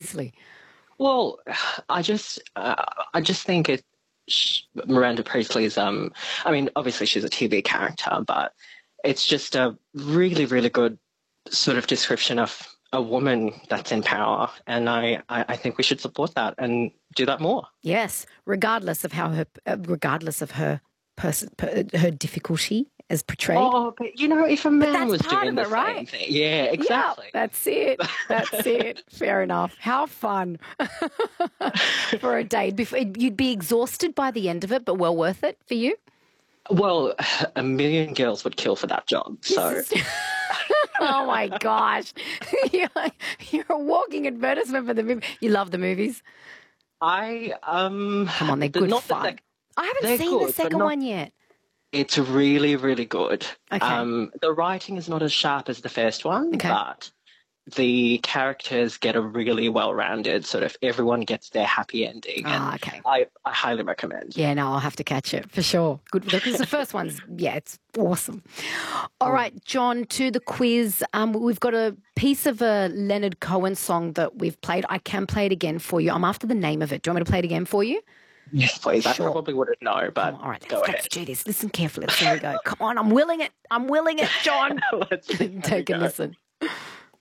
obviously. Well, I just think Miranda Priestley's. I mean, obviously she's a TV character, but it's just a really, really good sort of description of a woman that's in power, and I think we should support that and do that more. Yes, regardless of how her difficulty is portrayed. Oh, but if a man was doing the right? same thing, yeah, exactly. Yeah, that's it. That's it. Fair enough. How fun for a date. You'd be exhausted by the end of it, but well worth it for you. Well, a million girls would kill for that job. So. Oh my gosh, you're a walking advertisement for the movie. You love the movies. Come on, they're good fun. I haven't seen the second one yet. It's really, really good. Okay. The writing is not as sharp as the first one, but the characters get a really well-rounded sort of everyone gets their happy ending. Okay. I highly recommend. Yeah, no, I'll have to catch it for sure. Good, because the first one's, it's awesome. All right, John, to the quiz. We've got a piece of a Leonard Cohen song that we've played. I can play it again for you. I'm after the name of it. Do you want me to play it again for you? Yes, please. Sure. I probably wouldn't know, but all right, go ahead. Let's do this. Listen carefully. There we go. Come on, I'm willing it. I'm willing it, John. Let's take a listen.